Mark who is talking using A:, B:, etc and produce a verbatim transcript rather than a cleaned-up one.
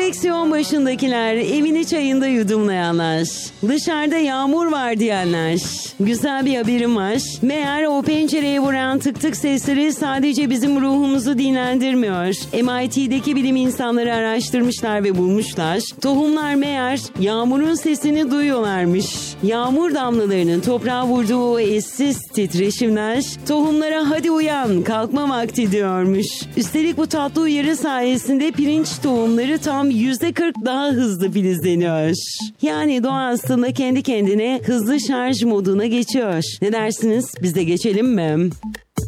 A: Direksiyon başındakiler, evini çayında yudumlayanlar, dışarıda yağmur var diyenler. Güzel bir haberim var. Meğer o pencereye vuran tık tık sesleri sadece bizim ruhumuzu dinlendirmiyor. M I T'deki bilim insanları araştırmışlar ve bulmuşlar. Tohumlar meğer yağmurun sesini duyuyorlarmış. Yağmur damlalarının toprağa vurduğu o eşsiz titreşimler tohumlara hadi uyan, kalkma vakti diyormuş. Üstelik bu tatlı uyarı sayesinde pirinç tohumları tam yüzde kırk daha hızlı filizleniyor. Yani doğa aslında kendi kendine hızlı şarj moduna geçiyor. Ne dersiniz? Biz de geçelim mi?